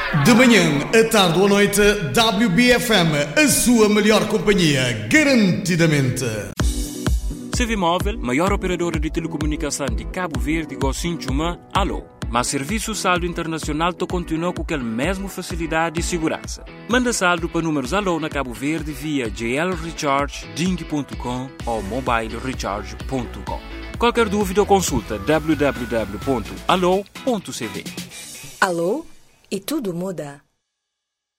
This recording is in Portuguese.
De manhã, à tarde ou à noite, WBFM, a sua melhor companhia, garantidamente. CV Móvel, maior operadora de telecomunicação de Cabo Verde, Gocinchuma, alô. Mas serviço saldo internacional to continua com aquela mesma facilidade e segurança. Manda saldo para números alô na Cabo Verde via JL Recharge, Ding.com ou mobilecharge.com. Qualquer dúvida ou consulta www.alô.cv. Alô? E tudo muda.